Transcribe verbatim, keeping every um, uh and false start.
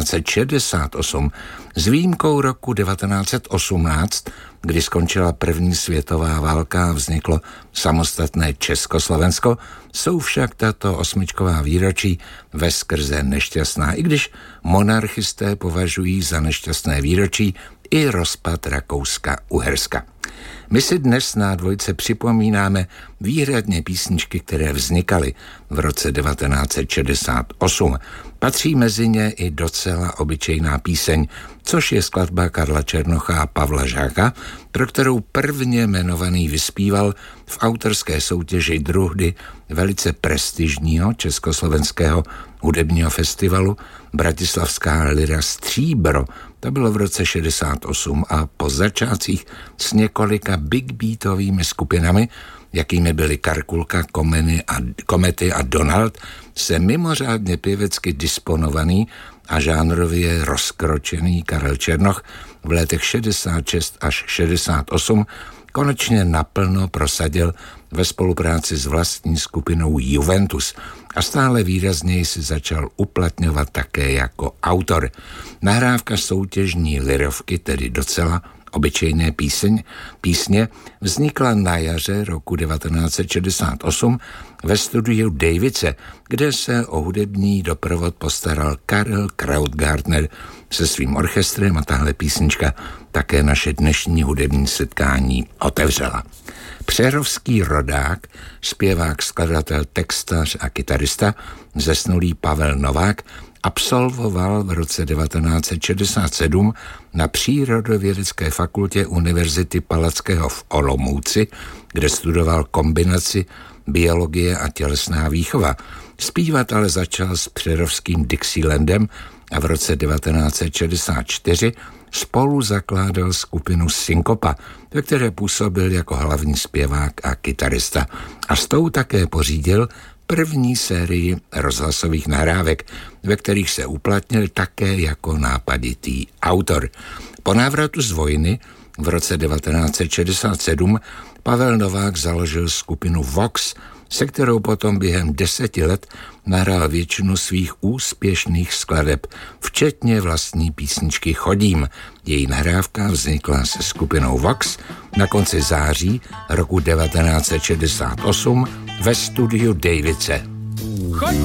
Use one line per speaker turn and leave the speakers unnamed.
devatenáct set šedesát osm s výjimkou roku devatenáct set osmnáct, kdy skončila první světová válka a vzniklo samostatné Československo, jsou však tato osmičková výročí veskrze nešťastná, i když monarchisté považují za nešťastné výročí i rozpad Rakouska-Uherska. My si dnes na dvojce připomínáme výhradně písničky, které vznikaly v roce devatenáct set šedesát osm. Patří mezi ně i docela obyčejná píseň, což je skladba Karla Černocha a Pavla Žáka, pro kterou prvně jmenovaný vyspíval v autorské soutěži druhdy velice prestižního československého hudebního festivalu Bratislavská Lyra Stříbro. To bylo v roce šedesát osm a po začátcích s několika big beatovými skupinami, jakými byly Karkulka, Komeny a, Komety a Donald, se mimořádně pěvecky disponovaný a žánrově rozkročený Karel Černoch v letech šedesát šest až šedesát osm konečně naplno prosadil ve spolupráci s vlastní skupinou Juventus a stále výrazněji si začal uplatňovat také jako autor. Nahrávka soutěžní lirovky, tedy docela obyčejné píseň, písně, vznikla na jaře roku devatenáct set šedesát osm ve studiu Davice, kde se o hudební doprovod postaral Karel Krautgartner se svým orchestrem a tahle písnička také naše dnešní hudební setkání otevřela. Přerovský rodák, zpěvák, skladatel, textař a kytarista, zesnulý Pavel Novák, absolvoval v roce devatenáct set šedesát sedm na Přírodovědecké fakultě Univerzity Palackého v Olomouci, kde studoval kombinaci biologie a tělesná výchova. Zpívat ale začal s přerovským Dixielandem a v roce devatenáct set šedesát čtyři spolu zakládal skupinu Synkopa, ve které působil jako hlavní zpěvák a kytarista. A s tou také pořídil první sérii rozhlasových nahrávek, ve kterých se uplatnil také jako nápaditý autor. Po návratu z vojny v roce devatenáct set šedesát sedm Pavel Novák založil skupinu Vox, se kterou potom během deseti let nahrál většinu svých úspěšných skladeb, včetně vlastní písničky Chodím. Její nahrávka vznikla se skupinou Vox na konci září roku devatenáct set šedesát osm ve studiu Davice.
Chodím